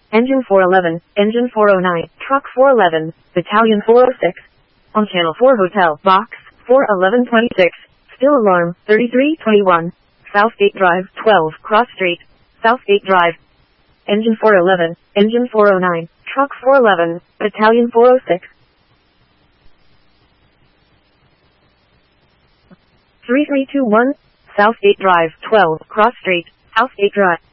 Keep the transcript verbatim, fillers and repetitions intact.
Engine four eleven, Engine four oh nine, Truck four eleven, Battalion four oh six. On Channel four Hotel, Box, four eleven twenty-six. Still alarm, thirty-three twenty-one. Southgate Drive, twelve, Cross Street. Southgate Drive. Engine four eleven, Engine four oh nine, Truck four eleven, Battalion four oh six. three three two one. Southgate Drive, twelve, Cross Street. Southgate Drive.